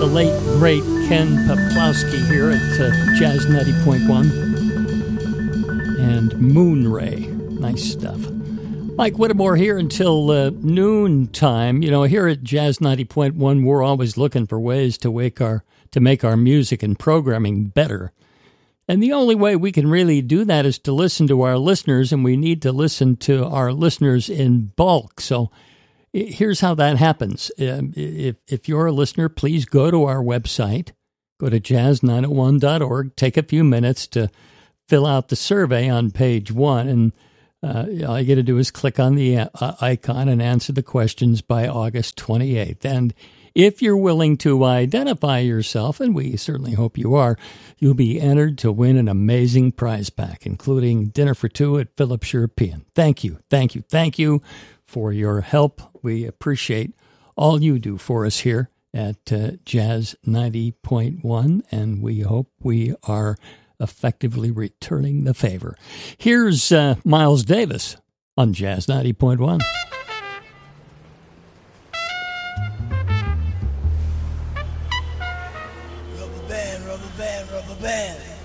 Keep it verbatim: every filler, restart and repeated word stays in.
the late, great Ken Peplowski here at uh, Jazz ninety point one. And Moonray. Nice stuff. Mike Whittemore here until uh, noon time. You know, here at Jazz ninety point one, we're always looking for ways to wake our to make our music and programming better. And the only way we can really do that is to listen to our listeners, and we need to listen to our listeners in bulk. So here's how that happens. If, if you're a listener, please go to our website, go to jazz nine oh one dot org, take a few minutes to fill out the survey on page one, and uh, all you got to do is click on the uh, icon and answer the questions by August twenty-eighth. And if you're willing to identify yourself, and we certainly hope you are, you'll be entered to win an amazing prize pack, including dinner for two at Phillips European. Thank you, thank you, thank you for your help. We appreciate all you do for us here at uh, Jazz ninety point one, and we hope we are effectively returning the favor. Here's uh, Miles Davis on Jazz ninety point one. Rubber band, rubber band, rubber band.